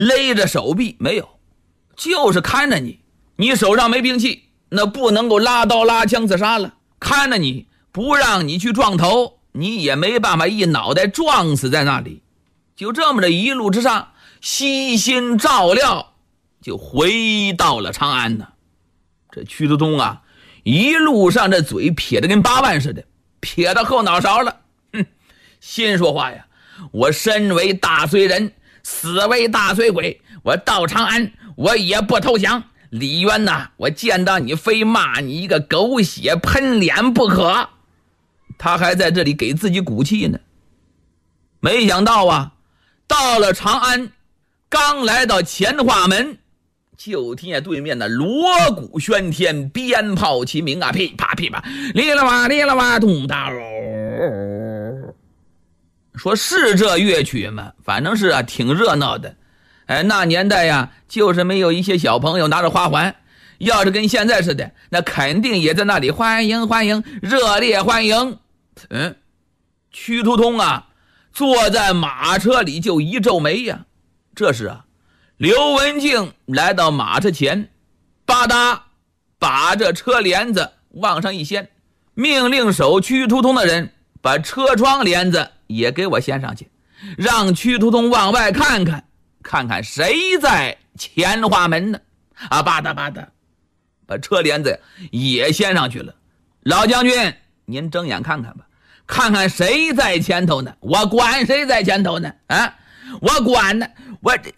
勒着手臂没有，就是看着你，你手上没兵器，那不能够拉刀拉枪自杀了，看着你不让你去撞头，你也没办法一脑袋撞死在那里。就这么着一路之上悉心照料，就回到了长安呢。这屈突通啊，一路上这嘴撇得跟8万似的，撇到后脑勺了。心说话呀，我身为大隋人，死为大隋鬼，我到长安我也不投降。李渊呐，我见到你非骂你一个狗血喷脸不可。他还在这里给自己鼓气呢。没想到啊，到了长安，刚来到乾化门，就听见对面的锣鼓喧天，鞭炮齐鸣啊，噼啪噼啪，哩啦哇哩啦哇，咚哒喽。说是这乐曲吗？反正是啊，挺热闹的。那年代呀，就是没有一些小朋友拿着花环，要是跟现在似的，那肯定也在那里欢迎欢迎，热烈欢迎。屈突通啊，坐在马车里就一皱眉呀。这时啊，刘文静来到马车前，吧嗒把这车帘子往上一掀，命令守屈突通的人把车窗帘子也给我掀上去，让屈突通往外看看，看看谁在乾化门呢。啊，吧嗒吧嗒把车帘子也掀上去了。老将军，您睁眼看看吧，看看谁在前头呢？我管谁在前头呢？啊，我管呢。我这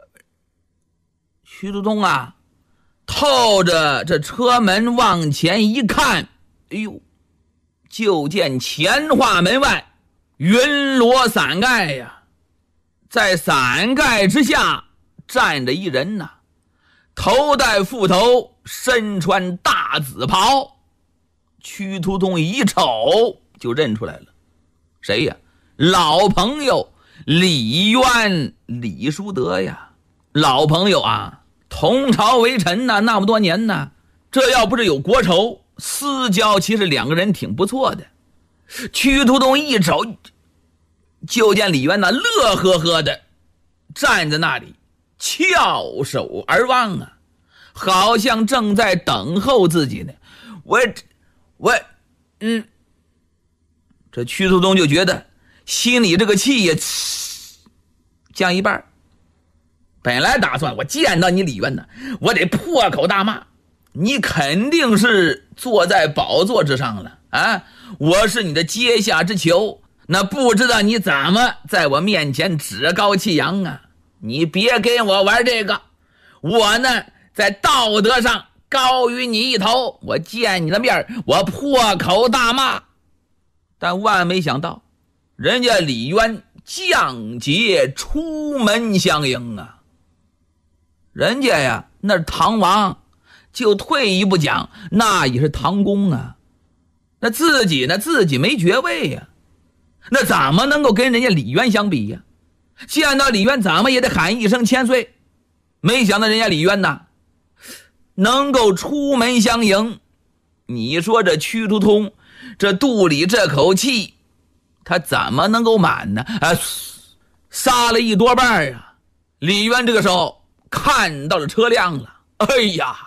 屈突通啊，透着这车门往前一看，哎呦，就见乾化门外云罗伞盖呀，在伞盖之下站着一人呐，头戴覆头，身穿大紫袍。屈突通一瞅就认出来了，谁呀？老朋友李渊，李叔德呀。老朋友啊，同朝为臣呐，那么多年呐，这要不是有国仇，私交其实两个人挺不错的。屈突通一瞅就见李渊那乐呵呵的站在那里，翘首而望啊，好像正在等候自己呢。这屈突通就觉得心里这个气也降一半。本来打算我见到你李渊呢，我得破口大骂，你肯定是坐在宝座之上了啊！我是你的阶下之囚，那不知道你怎么在我面前趾高气扬啊！你别跟我玩这个，我呢在道德上高于你一头，我见你的面我破口大骂。但万没想到，人家李渊降节出门相迎啊！人家呀，那是唐王，就退一步讲，那也是唐公啊。那自己呢，自己没爵位呀，那怎么能够跟人家李渊相比呀？见到李渊怎么也得喊一声千岁。没想到人家李渊呐，能够出门相迎。你说这屈突通这肚里这口气，他怎么能够满呢？撒了一多半啊！李渊这个时候看到了车辆了，哎呀，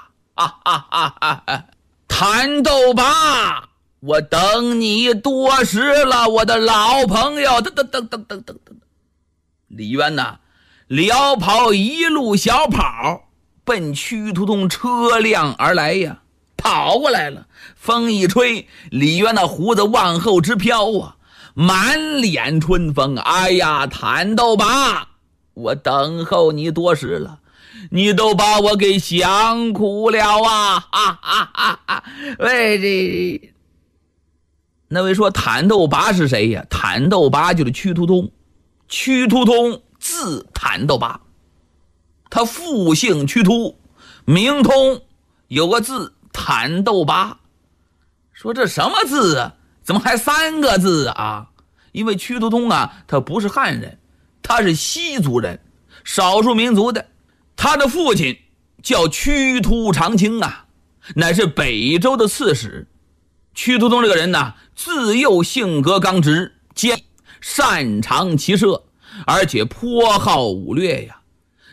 谭斗拔，我等你多时了，我的老朋友。等，李渊呐，撩跑一路小跑，奔屈突通车辆而来呀，跑过来了。风一吹，李渊那胡子往后直飘啊，满脸春风。哎呀，谭斗拔，我等候你多时了，你都把我给想苦了啊！喂，那位说谭斗拔是谁呀？谭斗拔就是屈突通。屈突通字谭斗拔，他父姓屈突，名通，有个字谭斗拔。说这什么字啊？怎么还3个字啊？因为屈突通啊，他不是汉人，他是西族人，少数民族的。他的父亲叫屈突长清啊，乃是北周的刺史。屈突通这个人呢，自幼性格刚直，兼擅长骑射，而且颇好武略呀。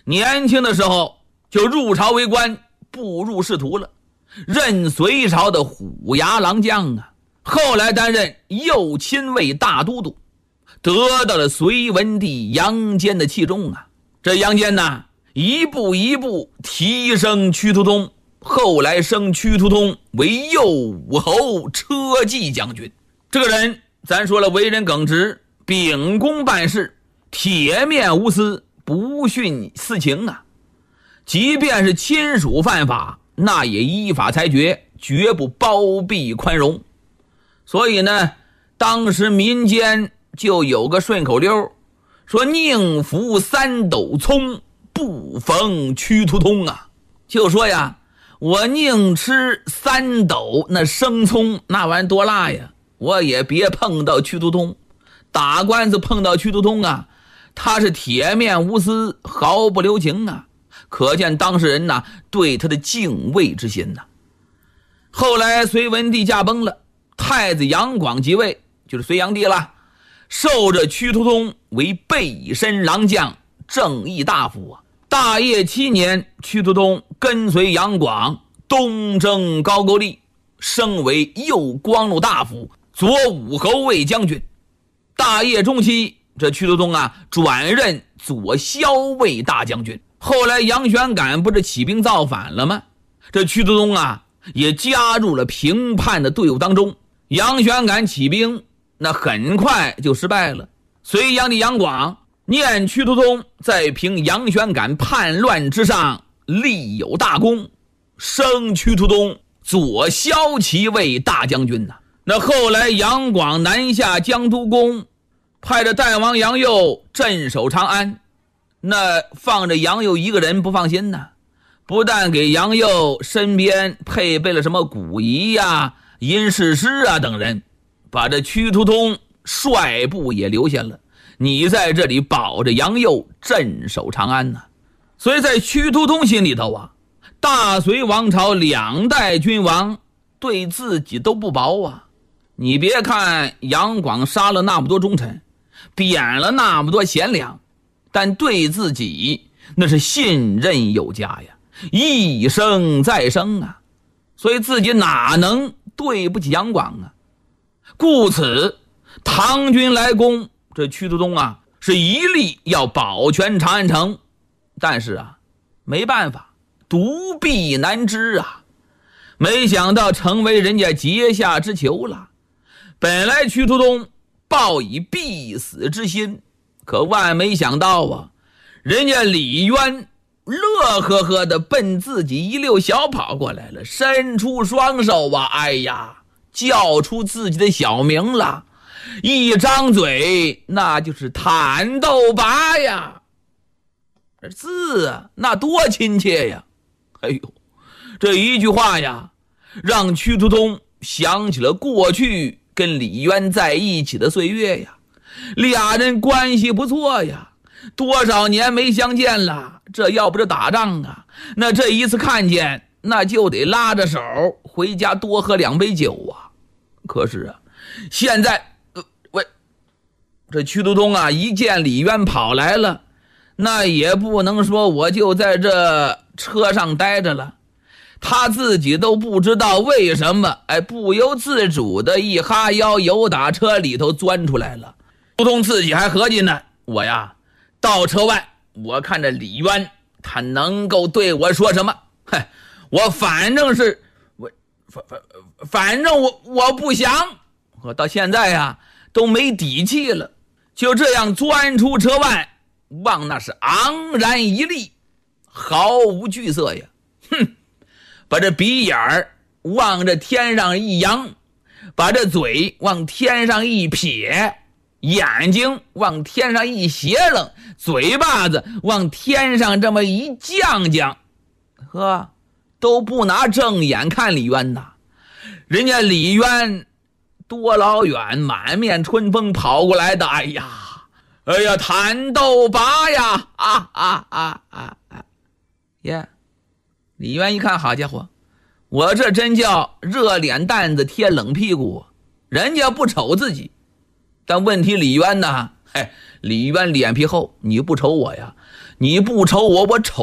年轻的时候就入朝为官，步入仕途了，任隋朝的虎牙郎将啊。后来担任右亲卫大都督，得到了隋文帝杨坚的器重啊。这杨坚呢，一步一步提升屈突通，后来升屈突通为右武侯车骑将军。这个人咱说了，为人耿直，秉公办事，铁面无私，不徇私情啊。即便是亲属犯法，那也依法裁决，绝不包庇宽容。所以呢，当时民间就有个顺口溜，说宁服三斗葱，不逢屈突通啊。就说呀，我宁吃3斗那生葱，那玩意多辣呀，我也别碰到屈突通。打官司碰到屈突通啊，他是铁面无私，毫不留情啊，可见当事人对他的敬畏之心。后来隋文帝驾崩了，太子杨广即位，就是隋炀帝了，授这屈突通为备身郎将、正议大夫啊。大业7年，屈突通跟随杨广东征高句丽，升为右光禄大夫、左武侯卫将军。大业中期，这屈突通转任左骁卫大将军。后来杨玄感不是起兵造反了吗？这屈突通也加入了平叛的队伍当中。杨玄感起兵，那很快就失败了。隋炀帝杨广念屈突通在平杨玄感叛乱之上立有大功，升屈突通左骁骑卫大将军。那后来杨广南下江都宫，派着代王杨佑镇守长安，那放着杨佑一个人不放心呢，不但给杨佑身边配备了什么古仪呀、殷世师等人，把这屈突通率部也留下了，你在这里保着杨佑镇守长安呢。所以在屈突通心里头大隋王朝2代君王对自己都不薄啊。你别看杨广杀了那么多忠臣，贬了那么多贤良，但对自己那是信任有加呀，一生再生啊，所以自己哪能对不起杨广啊？故此唐军来攻，这屈突通是一力要保全长安城，但是没办法，独臂难支啊。没想到成为人家阶下之囚了。本来屈突通抱以必死之心，可万没想到人家李渊乐呵呵的奔自己一溜小跑过来了，伸出双手哎呀，叫出自己的小名了，一张嘴那就是坦斗拔呀，字那多亲切呀。哎呦，这一句话让屈突通想起了过去跟李渊在一起的岁月呀，俩人关系不错呀，多少年没相见了，这要不是打仗那这一次看见，那就得拉着手回家多喝2杯酒可是现在这屈突通一见李渊跑来了，那也不能说我就在这车上待着了，他自己都不知道为什么不由自主的一哈腰由打车里头钻出来了。屈突通自己还合计呢，我到车外，我看着李渊他能够对我说什么，我反正是我不想，我到现在都没底气了，就这样钻出车外，往那是昂然一立，毫无惧色呀。把这鼻眼儿往这天上一扬，把这嘴往天上一撇，眼睛往天上一斜楞，嘴巴子往天上这么一降降，都不拿正眼看李渊呐。人家李渊多老远满面春风跑过来的，哎呀坦斗拔呀李渊一看，好家伙，我这真叫热脸蛋子贴冷屁股，人家不瞅自己。但问题李渊李渊脸皮厚，你不瞅我呀， 你不瞅我，我瞅